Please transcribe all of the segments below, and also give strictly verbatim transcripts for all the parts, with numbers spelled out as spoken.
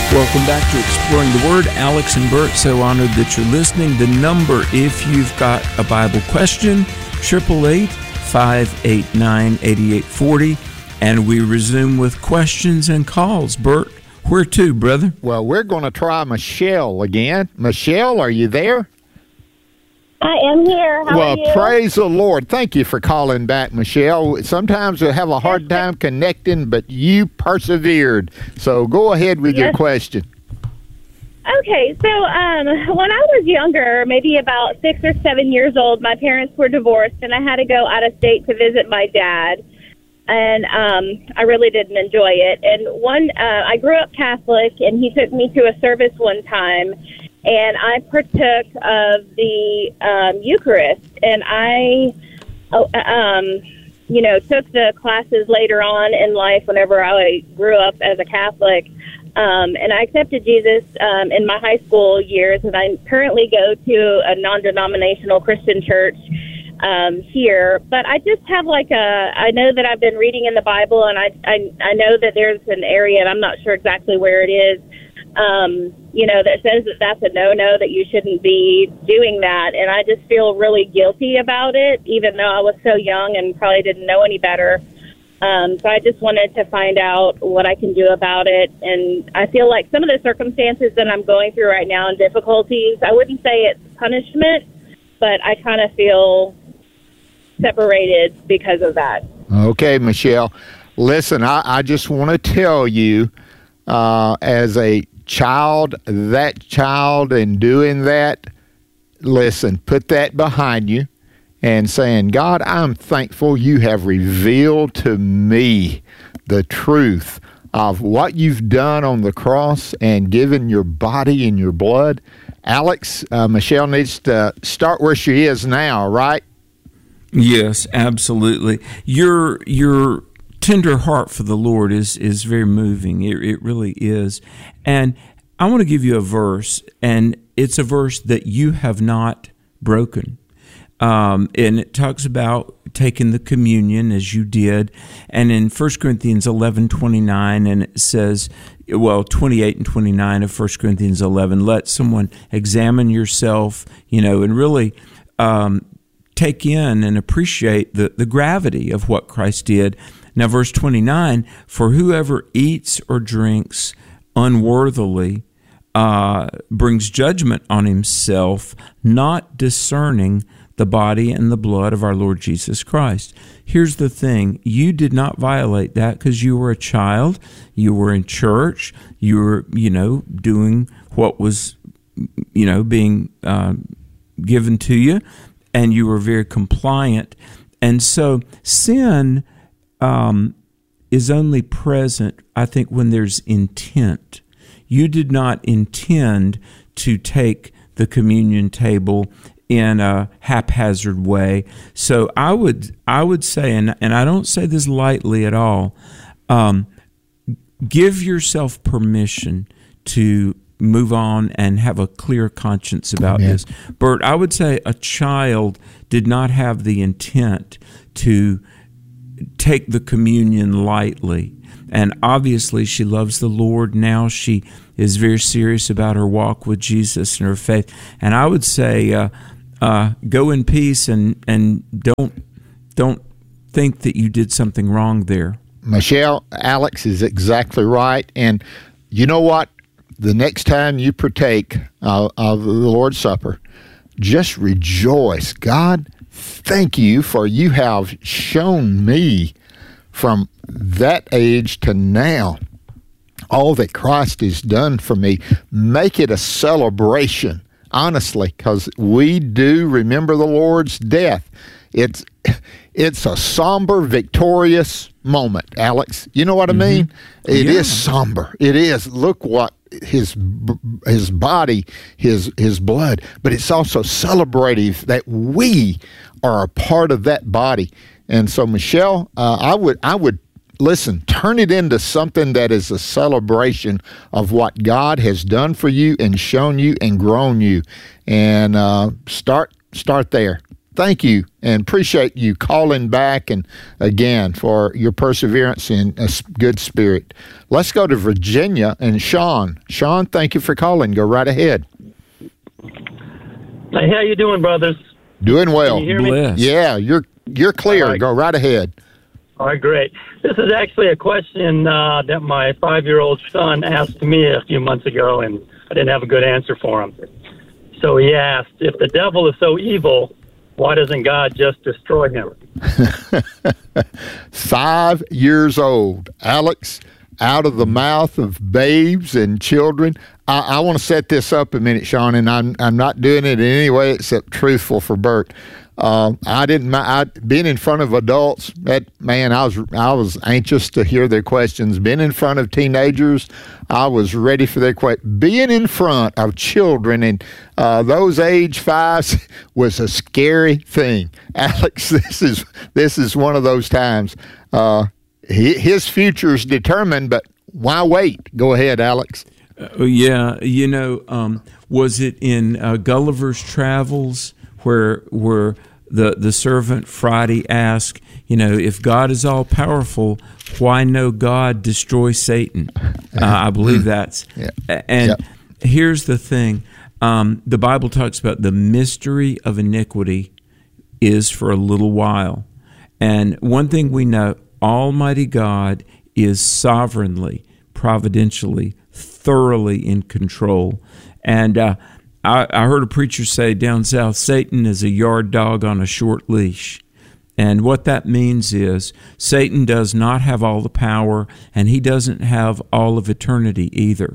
Welcome back to Exploring the Word. Alex and Bert, so honored that you're listening. The number, if you've got a Bible question, eight eight eight, five eight nine, eight eight four zero. And we resume with questions and calls. Bert, where to, brother? Well, we're going to try Michelle again. Michelle, are you there? I am here. How well, are you? Praise the Lord. Thank you for calling back, Michelle. Sometimes we have a hard time connecting, but you persevered. So go ahead with yes. your question. Okay, so um, when I was younger, maybe about six or seven years old, my parents were divorced, and I had to go out of state to visit my dad. And um, I really didn't enjoy it. And one, uh, I grew up Catholic, and he took me to a service one time, and I partook of the um, Eucharist. And I, um, you know, took the classes later on in life whenever I grew up as a Catholic. Um, and I accepted Jesus um, in my high school years, and I currently go to a non-denominational Christian church um, here. But I just have like a, I know that I've been reading in the Bible, and I, I, I know that there's an area, and I'm not sure exactly where it is, um, you know, that says that that's a no-no, that you shouldn't be doing that. And I just feel really guilty about it, even though I was so young and probably didn't know any better. Um, so I just wanted to find out what I can do about it. And I feel like some of the circumstances that I'm going through right now and difficulties, I wouldn't say it's punishment, but I kind of feel separated because of that. Okay, Michelle. Listen, I, I just want to tell you, uh, as a child, that child and doing that, listen, put that behind you and saying, God, I'm thankful you have revealed to me the truth of what you've done on the cross and given your body and your blood. Alex, uh, Michelle needs to start where she is now, right? Yes, absolutely. Your your tender heart for the Lord is is very moving. It, it really is. And I want to give you a verse, and it's a verse that you have not broken. Um, and it talks about taking the communion as you did. And in First Corinthians eleven twenty-nine, and it says, well, twenty-eight and twenty-nine of First Corinthians eleven, let someone examine yourself, you know, and really um, take in and appreciate the, the gravity of what Christ did. Now, verse twenty-nine, for whoever eats or drinks unworthily uh, brings judgment on himself, not discerning the body and the blood of our Lord Jesus Christ. Here's the thing. You did not violate that because you were a child. You were in church. You were, you know, doing what was, you know, being uh, given to you, and you were very compliant. And so sin um, is only present, I think, when there's intent. You did not intend to take the communion table in a haphazard way. So I would I would say, and, and I don't say this lightly at all, um, give yourself permission to move on and have a clear conscience about Amen. This. Bert, I would say a child did not have the intent to take the communion lightly. And obviously she loves the Lord. Now she is very serious about her walk with Jesus and her faith. And I would say, uh, Uh, go in peace and, and don't don't think that you did something wrong there. Michelle, Alex is exactly right. And you know what? The next time you partake uh, of the Lord's Supper, just rejoice. God, thank you for you have shown me from that age to now all that Christ has done for me. Make it a celebration. Honestly, because we do remember the Lord's death. It's it's a somber, victorious moment, Alex. You know what I mean? Mm-hmm. It yeah. is somber. It is. Look what his his body, his his blood, but it's also celebrative that we are a part of that body. And so, Michelle, uh, I would I would. Listen, turn it into something that is a celebration of what God has done for you and shown you and grown you. And uh, start start there. thank you and appreciate you calling back and again for your perseverance and a good spirit. Let's go to Virginia and Sean. Sean, thank you for calling. Go right ahead. Hey, how you doing, brothers? Doing well. Can you hear me? Bless. Yeah, you're you're clear. All right. Go right ahead. All right, great. This is actually a question uh, that my five-year-old son asked me a few months ago, and I didn't have a good answer for him. So he asked, if the devil is so evil, why doesn't God just destroy him? Five years old. Alex, out of the mouth of babes and children. I, I want to set this up a minute, Sean, and I'm I'm not doing it in any way except truthful for Bert. Um, I didn't. I being in front of adults. That man, I was I was anxious to hear their questions. Being in front of teenagers, I was ready for their questions. Being in front of children and uh, those age fives was a scary thing. Alex, this is this is one of those times. Uh, he, his future is determined, but why wait? Go ahead, Alex. Uh, yeah, you know, um, was it in uh, Gulliver's Travels where where the the servant Friday asked, you know, if God is all powerful, why no God destroy Satan? Uh, I believe that's yeah. and Yep. here's the thing: um, the Bible talks about the mystery of iniquity is for a little while, and one thing we know: Almighty God is sovereignly, providentially, thoroughly in control, and. Uh, I, I heard a preacher say down south, Satan is a yard dog on a short leash. And what that means is Satan does not have all the power, and he doesn't have all of eternity either.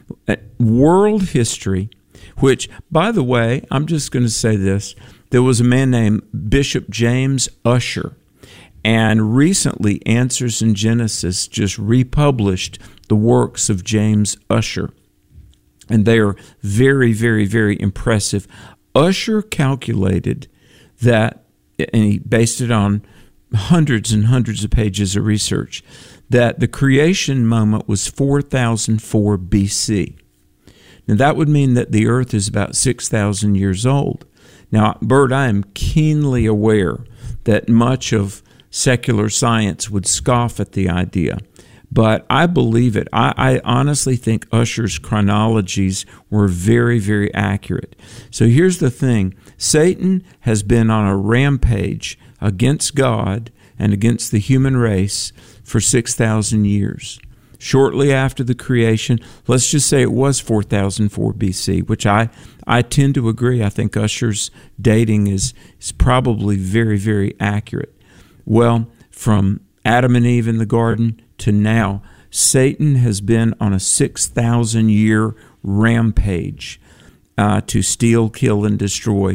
World history, which, by the way, I'm just going to say this. There was a man named Bishop James Ussher, and recently Answers in Genesis just republished the works of James Ussher. And they are very, very, very impressive. Ussher calculated that, and he based it on hundreds and hundreds of pages of research, that the creation moment was four thousand four B C. Now, that would mean that the earth is about six thousand years old. Now, Bert, I am keenly aware that much of secular science would scoff at the idea. But I believe it. I, I honestly think Ussher's chronologies were very, very accurate. So here's the thing. Satan has been on a rampage against God and against the human race for six thousand years. Shortly after the creation, let's just say it was four thousand four B C, which I, I tend to agree. I think Ussher's dating is, is probably very, very accurate. Well, from Adam and Eve in the garden to now, Satan has been on a six thousand year rampage uh, to steal, kill, and destroy.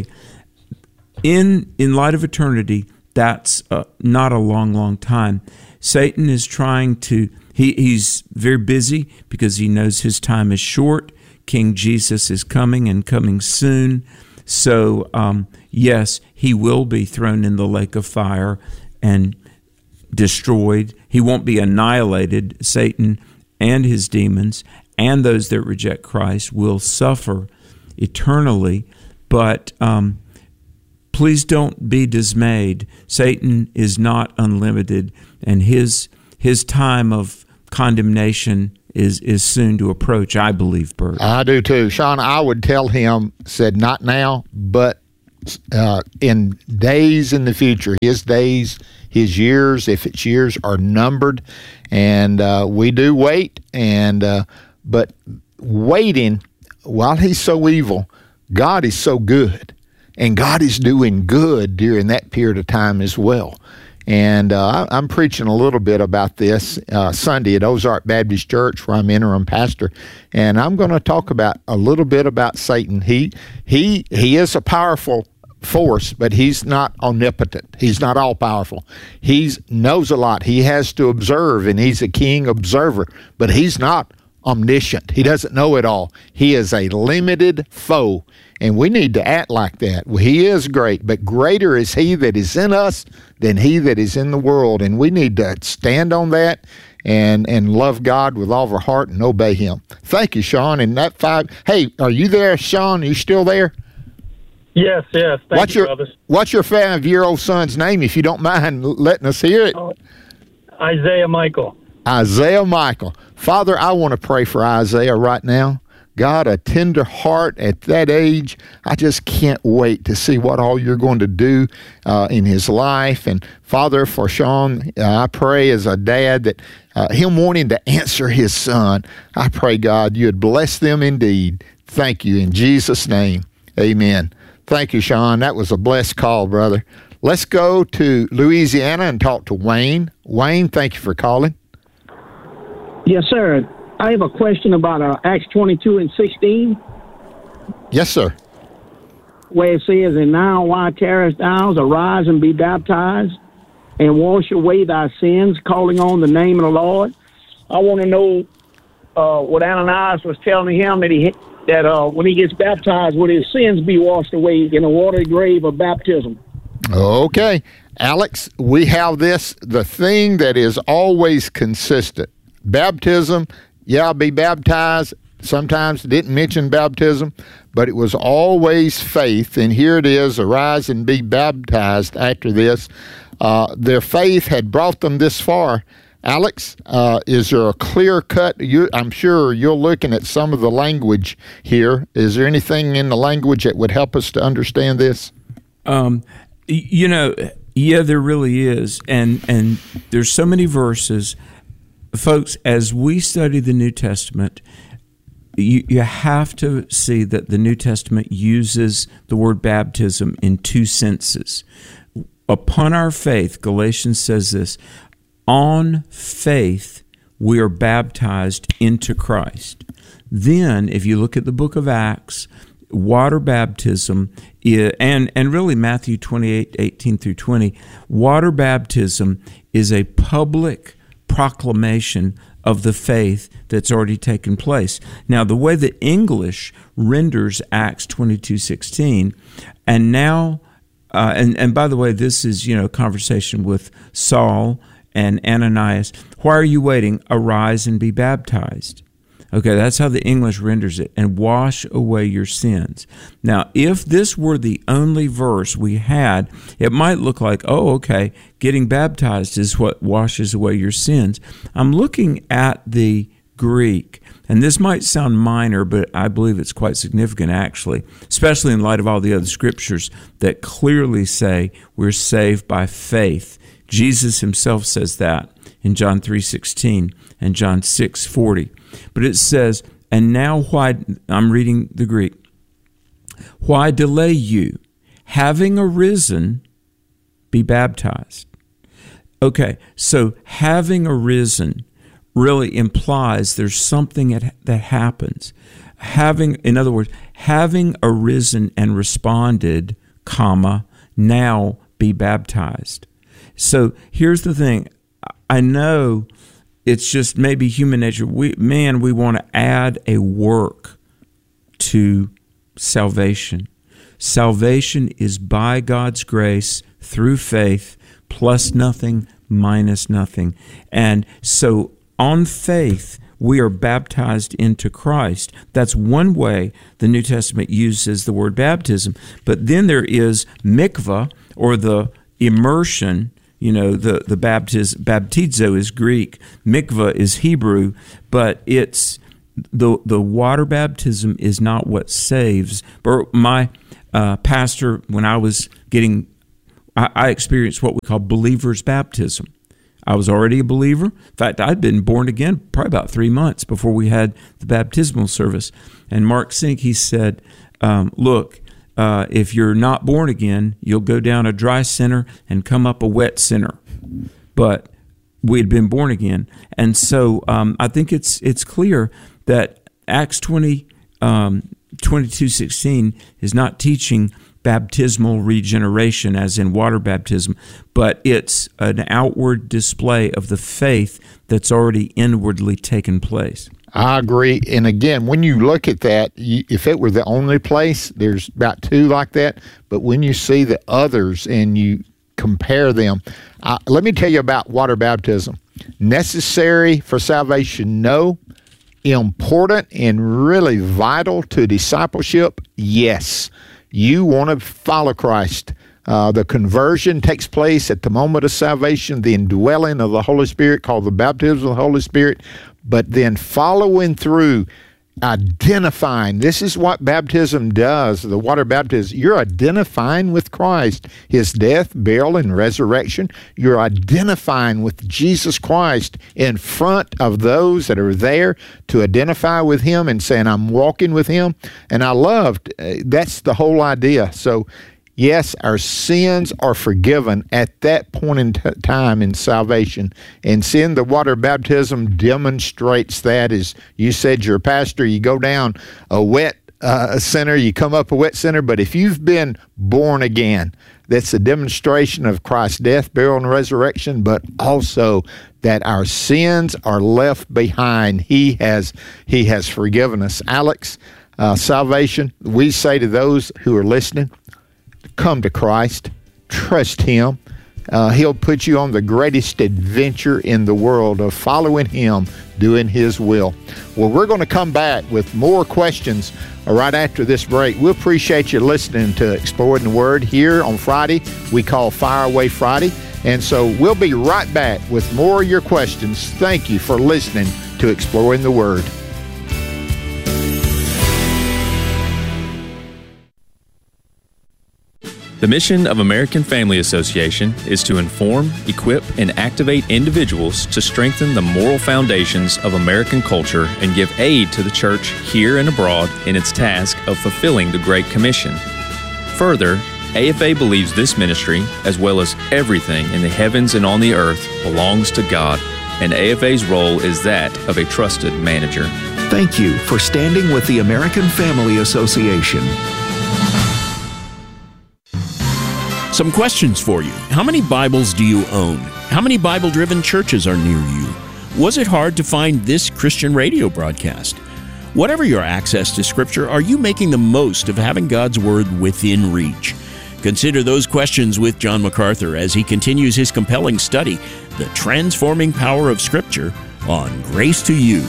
In in light of eternity, that's uh, not a long, long time. Satan is trying to, he, he's very busy because he knows his time is short. King Jesus is coming and coming soon. So, um, yes, he will be thrown in the lake of fire and destroyed. He won't be annihilated. Satan and his demons and those that reject Christ will suffer eternally. But um, please don't be dismayed. Satan is not unlimited, and his his time of condemnation is is soon to approach, I believe, Bert. I do too. Sean, I would tell him, said not now, but uh, in days in the future. His days, his years, if it's years, are numbered, and uh, we do wait. And uh, but waiting, while he's so evil, God is so good, and God is doing good during that period of time as well. And uh, I'm preaching a little bit about this uh, Sunday at Ozark Baptist Church, where I'm interim pastor, and I'm going to talk about a little bit about Satan. He he he is a powerful force, but he's not omnipotent. He's not all powerful. He knows a lot. He has to observe, and he's a keen observer, but he's not omniscient. He doesn't know it all. He is a limited foe, and we need to act like that. Well, he is great, but greater is he that is in us than he that is in the world, and we need to stand on that and and love God with all of our heart and obey him. Thank you, Sean. And that five, hey, are you there, Sean? Are you still there? Yes, yes. Thank what's you, your brothers. What's your five-year-old son's name, if you don't mind letting us hear it? Oh, Isaiah Michael. Isaiah Michael. Father, I want to pray for Isaiah right now. God, a tender heart at that age. I just can't wait to see what all you're going to do uh, in his life. And Father, for Sean, uh, I pray as a dad that uh, him wanting to answer his son, I pray, God, you would bless them indeed. Thank you in Jesus' name. Amen. Thank you, Sean. That was a blessed call, brother. Let's go to Louisiana and talk to Wayne. Wayne, thank you for calling. Yes, sir. I have a question about uh, Acts twenty-two and sixteen. Yes, sir. Where it says, "And now why tarriest thou? Arise and be baptized, and wash away thy sins, calling on the name of the Lord." I want to know uh, what Ananias was telling him, that he that uh, when he gets baptized, would his sins be washed away in a watery grave of baptism? Okay. Alex, we have this, the thing that is always consistent. Baptism, yeah, be baptized. Sometimes didn't mention baptism, but it was always faith. And here it is, arise and be baptized after this. Uh, their faith had brought them this far. Alex, uh, is there a clear cut? You, I'm sure you're looking at some of the language here. Is there anything in the language that would help us to understand this? Um, you know, yeah, there really is. And, and there's so many verses. Folks, as we study the New Testament, you, you have to see that the New Testament uses the word baptism in two senses. Upon our faith, Galatians says this, on faith we are baptized into Christ. Then, if you look at the book of Acts, water baptism, is, and, and really Matthew twenty-eight, eighteen through twenty, water baptism is a public proclamation of the faith that's already taken place. Now, the way that English renders Acts twenty-two sixteen, and now, uh, and, and by the way, this is, you know, a conversation with Saul and Ananias. Why are you waiting? Arise and be baptized. Okay, that's how the English renders it, and wash away your sins. Now, if this were the only verse we had, it might look like, oh, okay, getting baptized is what washes away your sins. I'm looking at the Greek, and this might sound minor, but I believe it's quite significant, actually, especially in light of all the other scriptures that clearly say we're saved by faith. Jesus himself says that in John three sixteen and John six forty. But it says, and now why, I'm reading the Greek, why delay you? Having arisen, be baptized. Okay, so having arisen really implies there's something that, that happens. Having, in other words, having arisen and responded, comma, now be baptized. So here's the thing. I know it's just maybe human nature. We, man, we want to add a work to salvation. Salvation is by God's grace through faith, plus nothing, minus nothing. And so on faith, we are baptized into Christ. That's one way the New Testament uses the word baptism. But then there is mikvah, or the immersion. You know, the, the baptiz, baptizo is Greek, mikvah is Hebrew, but it's the the water baptism is not what saves. But my uh, pastor, when I was getting, I, I experienced what we call believer's baptism. I was already a believer. In fact, I'd been born again probably about three months before we had the baptismal service. And Mark Sink, he said, um, look, Uh, if you're not born again, you'll go down a dry center and come up a wet center. But we had been born again. And so um, I think it's it's clear that Acts twenty, um, twenty-two sixteen is not teaching baptismal regeneration as in water baptism, but it's an outward display of the faith that's already inwardly taken place. I agree. And again, when you look at that, you, if it were the only place, there's about two like that. But when you see the others and you compare them, uh, let me tell you about water baptism. Necessary for salvation? No. Important and really vital to discipleship? Yes. you want to follow Christ. Uh, the conversion takes place at the moment of salvation, the indwelling of the Holy Spirit, called the baptism of the Holy Spirit, but then following through, identifying. This is what baptism does, the water baptism. You're identifying with Christ, his death, burial, and resurrection. You're identifying with Jesus Christ in front of those that are there to identify with him and saying, I'm walking with him. And I loved, uh, that's the whole idea. So, yes, our sins are forgiven at that point in t- time in salvation. And sin, the water baptism demonstrates that. As you said, you're a pastor, you go down a wet uh, center, you come up a wet center. But if you've been born again, that's a demonstration of Christ's death, burial, and resurrection, but also that our sins are left behind. He has, he has forgiven us. Alex, uh, salvation, we say to those who are listening, come to Christ, trust him. Uh, he'll put you on the greatest adventure in the world of following him, doing his will. Well, we're going to come back with more questions right after this break. We appreciate you listening to Exploring the Word here on Friday. We call Fire Away Friday. And so we'll be right back with more of your questions. Thank you for listening to Exploring the Word. The mission of American Family Association is to inform, equip, and activate individuals to strengthen the moral foundations of American culture and give aid to the church here and abroad in its task of fulfilling the Great Commission. Further, A F A believes this ministry, as well as everything in the heavens and on the earth, belongs to God, and A F A's role is that of a trusted manager. Thank you for standing with the American Family Association. Some questions for you. How many Bibles do you own? How many Bible-driven churches are near you? Was it hard to find this Christian radio broadcast? Whatever your access to Scripture, are you making the most of having God's Word within reach? Consider those questions with John MacArthur as he continues his compelling study, The Transforming Power of Scripture, on Grace to You.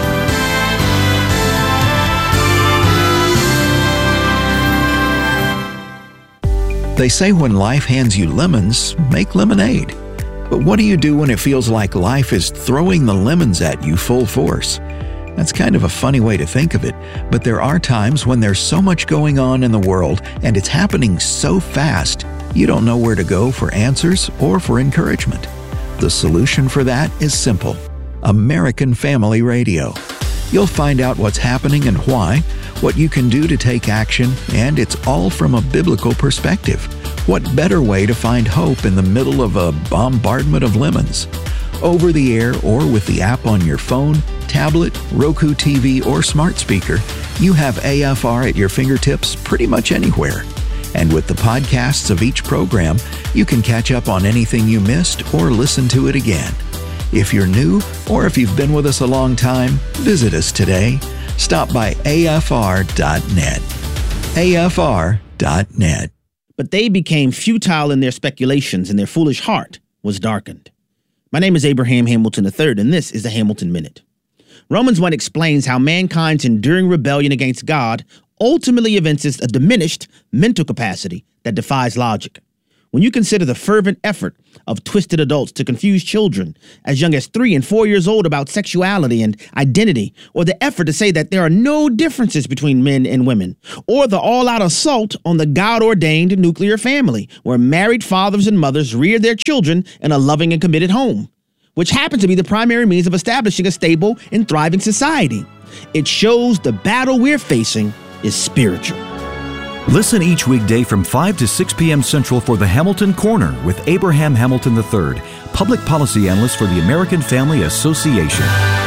They say when life hands you lemons, make lemonade. But what do you do when it feels like life is throwing the lemons at you full force? That's kind of a funny way to think of it, but there are times when there's so much going on in the world and it's happening so fast, you don't know where to go for answers or for encouragement. The solution for that is simple: American Family Radio. You'll find out what's happening and why, what you can do to take action, and it's all from a biblical perspective. What better way to find hope in the middle of a bombardment of lemons? Over the air or with the app on your phone, tablet, Roku T V, or smart speaker, you have A F R at your fingertips pretty much anywhere. And with the podcasts of each program, you can catch up on anything you missed or listen to it again. If you're new, or if you've been with us a long time, visit us today. Stop by A F R dot net. A F R dot net. But they became futile in their speculations, and their foolish heart was darkened. My name is Abraham Hamilton the third, and this is the Hamilton Minute. Romans one explains how mankind's enduring rebellion against God ultimately evinces a diminished mental capacity that defies logic. When you consider the fervent effort of twisted adults to confuse children as young as three and four years old about sexuality and identity, or the effort to say that there are no differences between men and women, or the all-out assault on the God-ordained nuclear family, where married fathers and mothers rear their children in a loving and committed home, which happens to be the primary means of establishing a stable and thriving society. It shows the battle we're facing is spiritual. Listen each weekday from five to six p.m. Central for the Hamilton Corner with Abraham Hamilton the third, public policy analyst for the American Family Association.